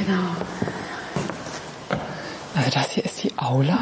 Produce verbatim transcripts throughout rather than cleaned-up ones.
Genau. Also das hier ist die Aula,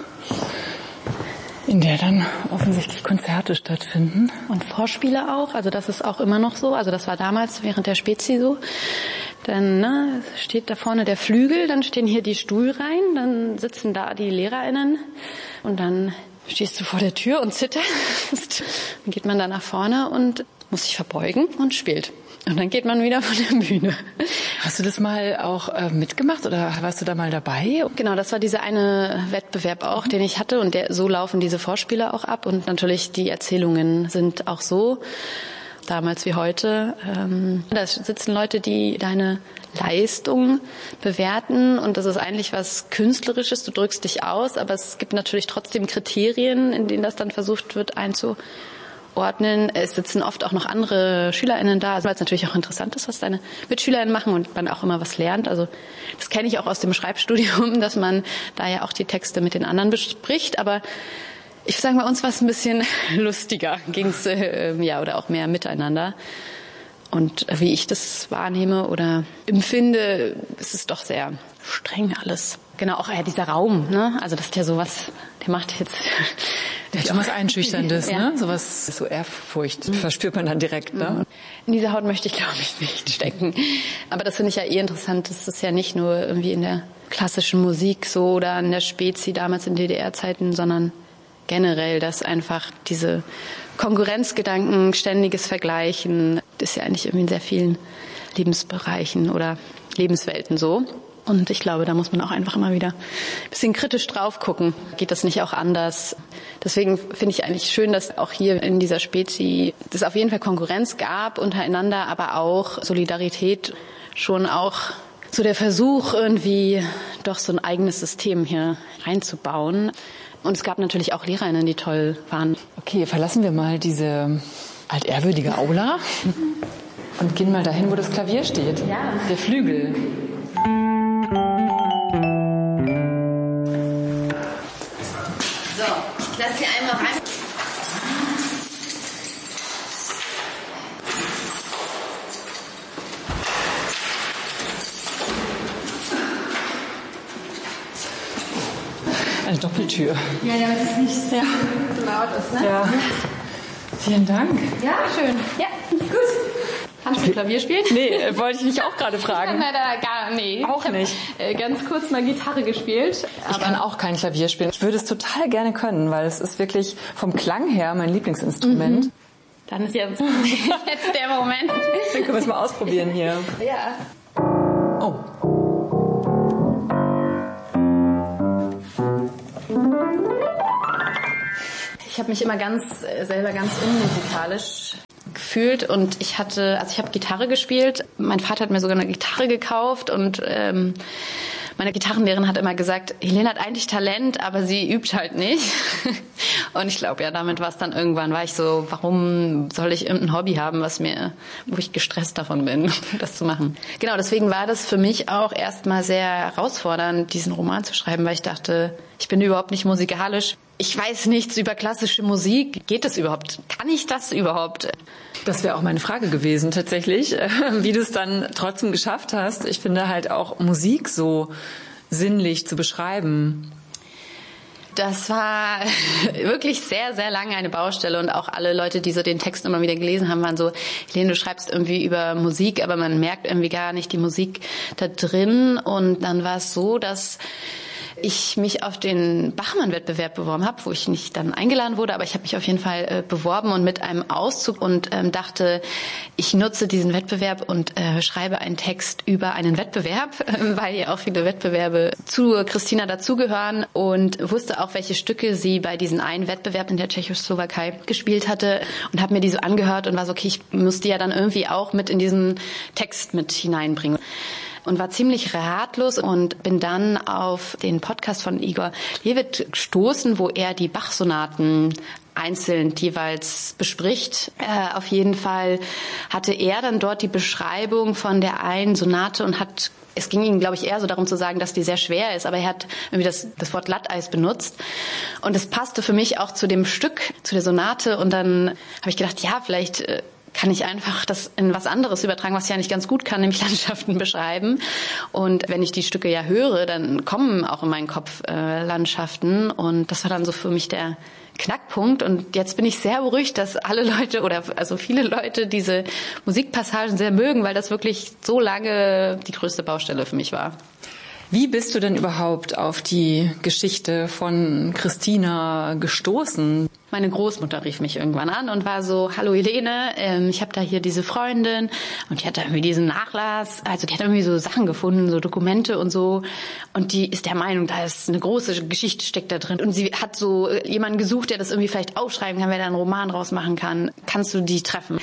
in der dann offensichtlich Konzerte stattfinden. Und Vorspiele auch, also das ist auch immer noch so. Also das war damals während der Spezi so. Dann ne, steht da vorne der Flügel, dann stehen hier die Stuhlreihen, dann sitzen da die LehrerInnen und dann stehst du vor der Tür und zitterst. Dann geht man da nach vorne und muss sich verbeugen und spielt. Und dann geht man wieder von der Bühne. Hast du das mal auch äh, mitgemacht oder warst du da mal dabei? Genau, das war dieser eine Wettbewerb auch, den ich hatte. Und der, so laufen diese Vorspiele auch ab. Und natürlich die Erzählungen sind auch so, damals wie heute. Ähm, da sitzen Leute, die deine Leistung bewerten. Und das ist eigentlich was Künstlerisches. Du drückst dich aus. Aber es gibt natürlich trotzdem Kriterien, in denen das dann versucht wird einzuordnen. Es sitzen oft auch noch andere SchülerInnen da, weil es natürlich auch interessant ist, was deine MitschülerInnen machen und man auch immer was lernt. Also das kenne ich auch aus dem Schreibstudium, dass man da ja auch die Texte mit den anderen bespricht. Aber ich würde sagen, bei uns war es ein bisschen lustiger, ging es äh, ja oder auch mehr miteinander. Und äh, wie ich das wahrnehme oder empfinde, ist es doch sehr streng alles. Genau, auch ja, dieser Raum, ne? Also das ist ja sowas, der macht jetzt... Der hat schon was Einschüchterndes, ja. ne? Sowas, so Ehrfurcht mhm. verspürt man dann direkt, ne? In dieser Haut möchte ich, glaube ich, nicht stecken. Aber das finde ich ja eh interessant. Das ist ja nicht nur irgendwie in der klassischen Musik so oder in der Spezi damals in D D R-Zeiten, sondern generell, dass einfach diese Konkurrenzgedanken, ständiges Vergleichen, das ist ja eigentlich irgendwie in sehr vielen Lebensbereichen oder Lebenswelten so. Und ich glaube, da muss man auch einfach immer wieder ein bisschen kritisch drauf gucken. Geht das nicht auch anders? Deswegen finde ich eigentlich schön, dass auch hier in dieser Spezi es auf jeden Fall Konkurrenz gab untereinander, aber auch Solidarität, schon auch so der Versuch, irgendwie doch so ein eigenes System hier reinzubauen. Und es gab natürlich auch LehrerInnen, die toll waren. Okay, verlassen wir mal diese altehrwürdige Aula und gehen mal dahin, wo das Klavier steht. Ja. Der Flügel. So, ich lasse Sie einmal rein. Eine Doppeltür. Ja, damit es nicht sehr so laut ist, ne? Ja. Vielen Dank. Ja, schön. Ja, gut. Kannst du Klavier spielen? Nee, wollte ich mich auch gerade fragen. Ich habe leider gar nee. Auch nicht. Ich habe, äh, ganz kurz mal Gitarre gespielt. Ich kann auch kein Klavier spielen. Ich würde es total gerne können, weil es ist wirklich vom Klang her mein Lieblingsinstrument. Mhm. Dann ist jetzt, jetzt der Moment. Dann können wir es mal ausprobieren hier. Ja. Oh. Ich habe mich immer ganz selber ganz unmusikalisch gefühlt und ich hatte, also ich habe Gitarre gespielt. Mein Vater hat mir sogar eine Gitarre gekauft und ähm, meine Gitarrenlehrerin hat immer gesagt, Helene hat eigentlich Talent, aber sie übt halt nicht. Und ich glaube, ja, damit war es dann irgendwann, war ich so, warum soll ich irgendein Hobby haben, was mir, wo ich gestresst davon bin, das zu machen. Genau, deswegen war das für mich auch erstmal sehr herausfordernd, diesen Roman zu schreiben, weil ich dachte, ich bin überhaupt nicht musikalisch. Ich weiß nichts über klassische Musik. Geht das überhaupt? Kann ich das überhaupt? Das wäre auch meine Frage gewesen, tatsächlich, wie du es dann trotzdem geschafft hast. Ich finde halt auch Musik so sinnlich zu beschreiben. Das war wirklich sehr, sehr lange eine Baustelle und auch alle Leute, die so den Text immer wieder gelesen haben, waren so, Helene, du schreibst irgendwie über Musik, aber man merkt irgendwie gar nicht die Musik da drin. Und dann war es so, dass ich mich auf den Bachmann-Wettbewerb beworben habe, wo ich nicht dann eingeladen wurde, aber ich habe mich auf jeden Fall äh, beworben und mit einem Auszug und ähm, dachte, ich nutze diesen Wettbewerb und äh, schreibe einen Text über einen Wettbewerb, äh, weil ja auch viele Wettbewerbe zu Christina dazugehören und wusste auch, welche Stücke sie bei diesem einen Wettbewerb in der Tschechoslowakei gespielt hatte und habe mir die so angehört und war so, okay, ich muss die ja dann irgendwie auch mit in diesen Text mit hineinbringen. Und war ziemlich ratlos und bin dann auf den Podcast von Igor Levit gestoßen, wo er die Bach-Sonaten einzeln jeweils bespricht. Äh, auf jeden Fall hatte er dann dort die Beschreibung von der einen Sonate und hat, es ging ihm, glaube ich, eher so darum zu sagen, dass die sehr schwer ist, aber er hat irgendwie das, das Wort Glatteis benutzt. Und es passte für mich auch zu dem Stück, zu der Sonate. Und dann habe ich gedacht, ja, vielleicht äh, kann ich einfach das in was anderes übertragen, was ich ja nicht ganz gut kann, nämlich Landschaften beschreiben. Und wenn ich die Stücke ja höre, dann kommen auch in meinen Kopf äh, Landschaften. Und das war dann so für mich der Knackpunkt. Und jetzt bin ich sehr beruhigt, dass alle Leute oder also viele Leute diese Musikpassagen sehr mögen, weil das wirklich so lange die größte Baustelle für mich war. Wie bist du denn überhaupt auf die Geschichte von Christina gestoßen? Meine Großmutter rief mich irgendwann an und war so, hallo Helene, ähm, ich habe da hier diese Freundin und die hat da irgendwie diesen Nachlass, also die hat irgendwie so Sachen gefunden, so Dokumente und so und die ist der Meinung, da ist eine große Geschichte steckt da drin und sie hat so jemanden gesucht, der das irgendwie vielleicht aufschreiben kann, wer da einen Roman draus machen kann. Kannst du die treffen?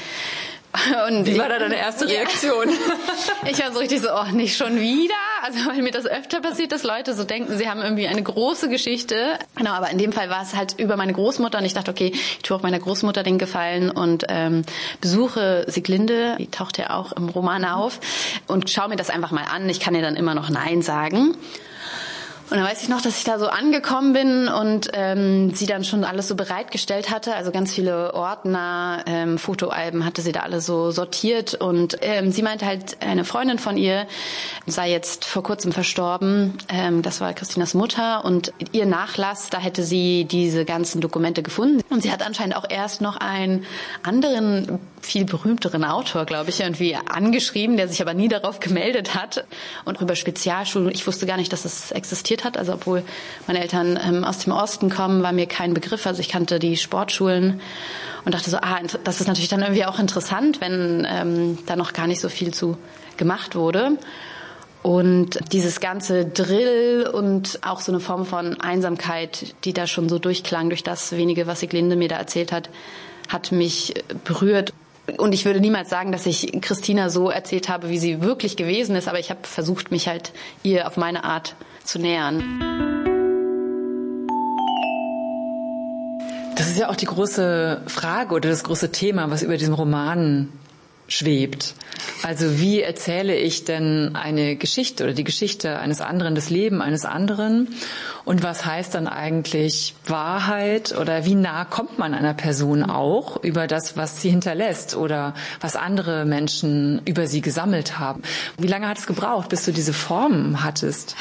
Und wie war da deine erste Reaktion? Ja. Ich war so richtig so, oh, nicht schon wieder? Also weil mir das öfter passiert, dass Leute so denken, sie haben irgendwie eine große Geschichte. Genau, aber in dem Fall war es halt über meine Großmutter und ich dachte, okay, ich tue auch meiner Großmutter den Gefallen und ähm, besuche Sieglinde, die taucht ja auch im Roman auf und schaue mir das einfach mal an. Ich kann ihr dann immer noch Nein sagen. Und dann weiß ich noch, dass ich da so angekommen bin und ähm, sie dann schon alles so bereitgestellt hatte. Also ganz viele Ordner, ähm, Fotoalben hatte sie da alle so sortiert. Und ähm, sie meinte halt, eine Freundin von ihr sei jetzt vor kurzem verstorben. Ähm, das war Christinas Mutter. Und ihr Nachlass, da hätte sie diese ganzen Dokumente gefunden. Und sie hat anscheinend auch erst noch einen anderen, viel berühmteren Autor, glaube ich, irgendwie angeschrieben, der sich aber nie darauf gemeldet hat. Und über Spezialschulen, ich wusste gar nicht, dass es existiert hat. Also obwohl meine Eltern ähm, aus dem Osten kommen, war mir kein Begriff. Also ich kannte die Sportschulen und dachte so, ah, das ist natürlich dann irgendwie auch interessant, wenn ähm, da noch gar nicht so viel zu gemacht wurde. Und dieses ganze Drill und auch so eine Form von Einsamkeit, die da schon so durchklang durch das wenige, was Sieglinde mir da erzählt hat, hat mich berührt. Und ich würde niemals sagen, dass ich Christina so erzählt habe, wie sie wirklich gewesen ist, aber ich habe versucht, mich halt ihr auf meine Art zu nähern. Das ist ja auch die große Frage oder das große Thema, was über diesem Roman schwebt. Also wie erzähle ich denn eine Geschichte oder die Geschichte eines anderen, das Leben eines anderen? Und was heißt dann eigentlich Wahrheit oder wie nah kommt man einer Person auch über das, was sie hinterlässt oder was andere Menschen über sie gesammelt haben? Wie lange hat es gebraucht, bis du diese Form hattest?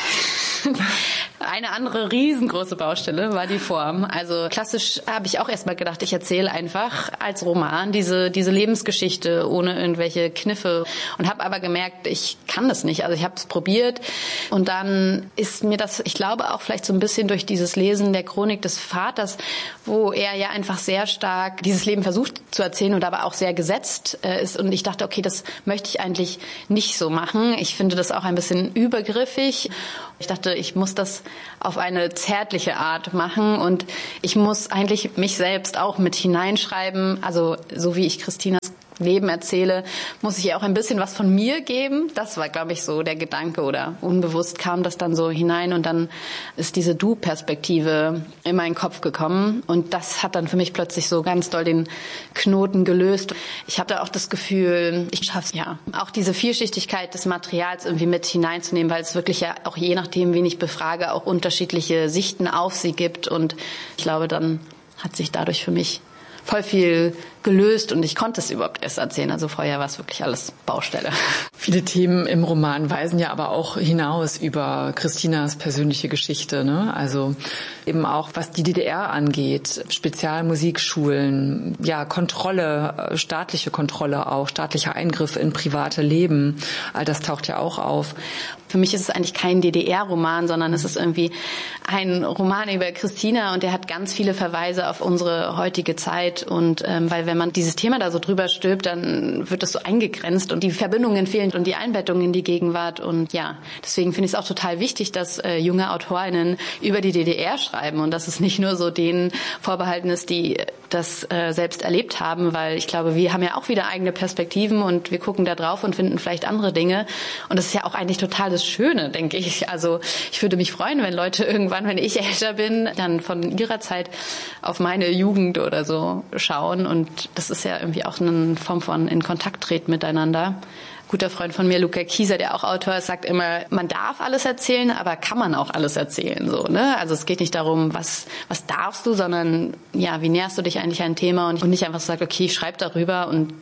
Eine andere riesengroße Baustelle war die Form. Also klassisch habe ich auch erstmal gedacht, ich erzähle einfach als Roman diese diese Lebensgeschichte ohne irgendwelche Kniffe und habe aber gemerkt, ich kann das nicht. Also ich habe es probiert und dann ist mir das, ich glaube auch vielleicht so ein bisschen durch dieses Lesen der Chronik des Vaters, wo er ja einfach sehr stark dieses Leben versucht zu erzählen und aber auch sehr gesetzt äh, ist und ich dachte, okay, das möchte ich eigentlich nicht so machen. Ich finde das auch ein bisschen übergriffig. Ich dachte, ich muss das auf eine zärtliche Art machen und ich muss eigentlich mich selbst auch mit hineinschreiben. Also so wie ich Christinas Leben erzähle, muss ich ihr auch ein bisschen was von mir geben. Das war, glaube ich, so der Gedanke oder unbewusst kam das dann so hinein und dann ist diese Du-Perspektive in meinen Kopf gekommen und das hat dann für mich plötzlich so ganz doll den Knoten gelöst. Ich habe da auch das Gefühl, ich schaffe es ja, auch diese Vielschichtigkeit des Materials irgendwie mit hineinzunehmen, weil es wirklich ja auch je nachdem, wen ich befrage, auch unterschiedliche Sichten auf sie gibt und ich glaube, dann hat sich dadurch für mich voll viel gelöst und ich konnte es überhaupt erst erzählen. Also vorher war es wirklich alles Baustelle. Viele Themen im Roman weisen ja aber auch hinaus über Christinas persönliche Geschichte, ne? Also eben auch, was die D D R angeht, Spezialmusikschulen, ja, Kontrolle, staatliche Kontrolle auch, staatlicher Eingriff in private Leben. All das taucht ja auch auf. Für mich ist es eigentlich kein D D R-Roman, sondern es ist irgendwie ein Roman über Christina und der hat ganz viele Verweise auf unsere heutige Zeit und ähm, weil wenn man dieses Thema da so drüber stülpt, dann wird das so eingegrenzt und die Verbindungen fehlen und die Einbettung in die Gegenwart und ja, deswegen finde ich es auch total wichtig, dass äh, junge AutorInnen über die D D R schreiben und dass es nicht nur so denen vorbehalten ist, die das äh, selbst erlebt haben, weil ich glaube, wir haben ja auch wieder eigene Perspektiven und wir gucken da drauf und finden vielleicht andere Dinge und das ist ja auch eigentlich total das Schöne, denke ich. Also ich würde mich freuen, wenn Leute irgendwann, wenn ich älter bin, dann von ihrer Zeit auf meine Jugend oder so schauen und das ist ja irgendwie auch eine Form von in Kontakt treten miteinander. Guter Freund von mir, Luca Kieser, der auch Autor ist, sagt immer, man darf alles erzählen, aber kann man auch alles erzählen, so, ne? Also es geht nicht darum, was, was darfst du, sondern, ja, wie näherst du dich eigentlich an ein Thema und, und nicht einfach so sagt, okay, ich schreibe darüber und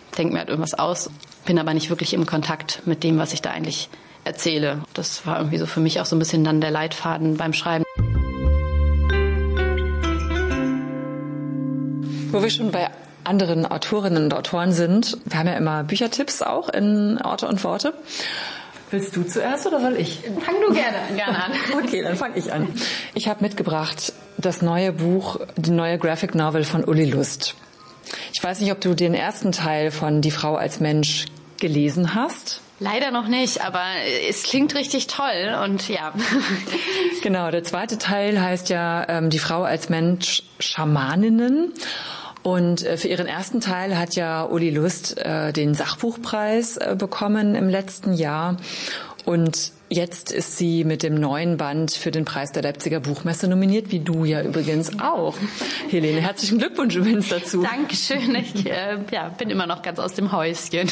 denke mir halt irgendwas aus, bin aber nicht wirklich im Kontakt mit dem, was ich da eigentlich erzähle. Das war irgendwie so für mich auch so ein bisschen dann der Leitfaden beim Schreiben. Wo wir schon bei anderen Autorinnen und Autoren sind, wir haben ja immer Büchertipps auch in Orte und Worte. Willst du zuerst oder soll ich? Fang du gerne, gerne an. Okay, dann fange ich an. Ich habe mitgebracht das neue Buch, die neue Graphic Novel von Uli Lust. Ich weiß nicht, ob du den ersten Teil von Die Frau als Mensch gelesen hast. Leider noch nicht, aber es klingt richtig toll und ja. Genau, der zweite Teil heißt ja ähm, Die Frau als Mensch, Schamaninnen. Und für ihren ersten Teil hat ja Uli Lust äh, den Sachbuchpreis äh, bekommen im letzten Jahr. Und jetzt ist sie mit dem neuen Band für den Preis der Leipziger Buchmesse nominiert, wie du ja übrigens auch. Helene, herzlichen Glückwunsch übrigens dazu. Dankeschön. Ich äh, ja, bin immer noch ganz aus dem Häuschen.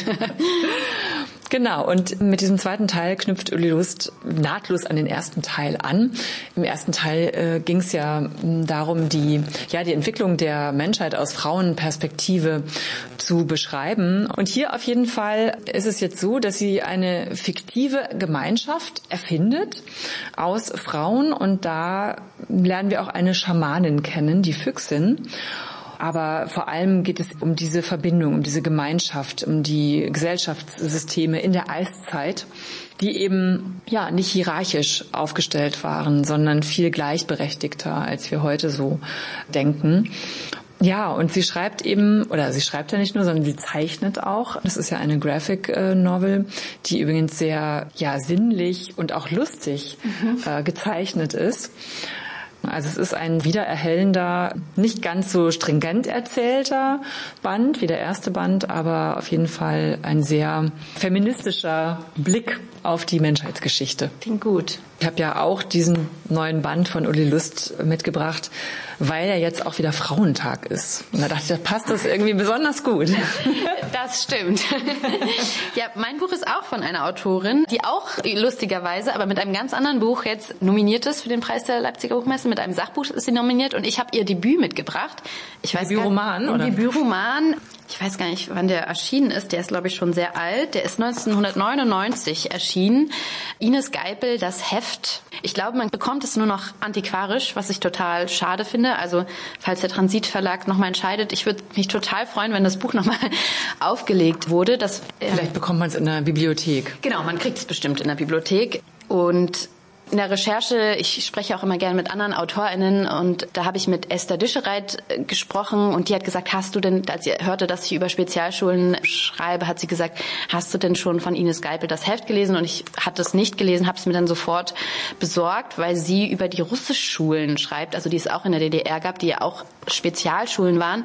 Genau, und mit diesem zweiten Teil knüpft Uli Lust nahtlos an den ersten Teil an. Im ersten Teil äh, ging es ja darum, die, ja, die Entwicklung der Menschheit aus Frauenperspektive zu beschreiben. Und hier auf jeden Fall ist es jetzt so, dass sie eine fiktive Gemeinschaft erfindet aus Frauen. Und da lernen wir auch eine Schamanin kennen, die Füchsin. Aber vor allem geht es um diese Verbindung, um diese Gemeinschaft, um die Gesellschaftssysteme in der Eiszeit, die eben ja nicht hierarchisch aufgestellt waren, sondern viel gleichberechtigter, als wir heute so denken. Ja, und sie schreibt eben, oder sie schreibt ja nicht nur, sondern sie zeichnet auch. Das ist ja eine Graphic Novel, die übrigens sehr ja sinnlich und auch lustig mhm. äh, gezeichnet ist. Also es ist ein wiedererhellender, nicht ganz so stringent erzählter Band wie der erste Band, aber auf jeden Fall ein sehr feministischer Blick auf die Menschheitsgeschichte. Klingt gut. Ich habe ja auch diesen neuen Band von Uli Lust mitgebracht, weil ja jetzt auch wieder Frauentag ist. Und da dachte ich, da passt das irgendwie besonders gut. Das stimmt. Ja, mein Buch ist auch von einer Autorin, die auch lustigerweise, aber mit einem ganz anderen Buch jetzt nominiert ist für den Preis der Leipziger Buchmesse. Mit einem Sachbuch ist sie nominiert und ich habe ihr Debüt mitgebracht. Ich weiß Debütroman, oder? Debütroman. Ich weiß gar nicht, wann der erschienen ist. Der ist, glaube ich, schon sehr alt. Der ist neunzehnhundertneunundneunzig erschienen. Ines Geipel, das Heft. Ich glaube, man bekommt es nur noch antiquarisch, was ich total schade finde. Also, falls der Transitverlag nochmal entscheidet, ich würde mich total freuen, wenn das Buch nochmal aufgelegt wurde. Das, äh, Vielleicht bekommt man es in der Bibliothek. Genau, man kriegt es bestimmt in der Bibliothek. Und in der Recherche, ich spreche auch immer gerne mit anderen AutorInnen und da habe ich mit Esther Dischereit gesprochen und die hat gesagt, hast du denn, als sie hörte, dass ich über Spezialschulen schreibe, hat sie gesagt, hast du denn schon von Ines Geipel das Heft gelesen? Und ich hatte es nicht gelesen, habe es mir dann sofort besorgt, weil sie über die Russischschulen schreibt, also die es auch in der D D R gab, die ja auch Spezialschulen waren.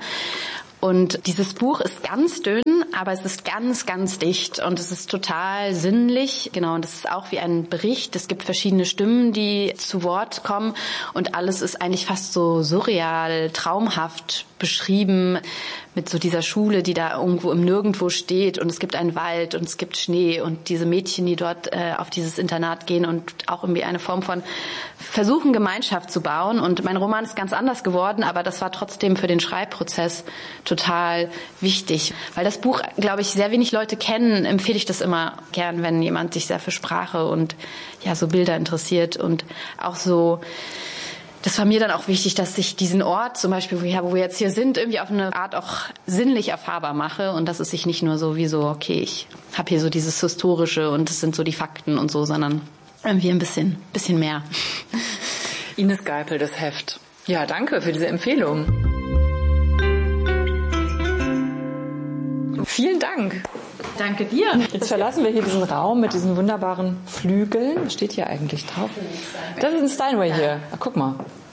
Und dieses Buch ist ganz dünn, aber es ist ganz, ganz dicht und es ist total sinnlich. Genau, und es ist auch wie ein Bericht. Es gibt verschiedene Stimmen, die zu Wort kommen und alles ist eigentlich fast so surreal, traumhaft beschrieben mit so dieser Schule, die da irgendwo im Nirgendwo steht und es gibt einen Wald und es gibt Schnee und diese Mädchen, die dort äh, auf dieses Internat gehen und auch irgendwie eine Form von versuchen, Gemeinschaft zu bauen. Und mein Roman ist ganz anders geworden, aber das war trotzdem für den Schreibprozess total wichtig. Weil das Buch, glaube ich, sehr wenig Leute kennen, empfehle ich das immer gern, wenn jemand sich sehr für Sprache und ja so Bilder interessiert und auch so. Das war mir dann auch wichtig, dass ich diesen Ort, zum Beispiel, wo wir jetzt hier sind, irgendwie auf eine Art auch sinnlich erfahrbar mache und dass es sich nicht nur so wie so, okay, ich habe hier so dieses Historische und es sind so die Fakten und so, sondern irgendwie ein bisschen, bisschen mehr. Ines Geipel, das Heft. Ja, danke für diese Empfehlung. Vielen Dank. Danke dir. Jetzt verlassen wir hier diesen Raum mit diesen wunderbaren Flügeln. Was steht hier eigentlich drauf? Das ist ein Steinway hier. Ach, guck mal.